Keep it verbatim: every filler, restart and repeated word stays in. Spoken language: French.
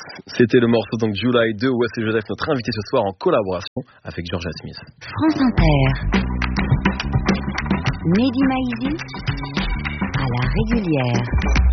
C'était le morceau donc July de Wesley Joseph, notre invité ce soir en collaboration avec Georgia Smith. France Inter. Mehdi Maizi à la régulière.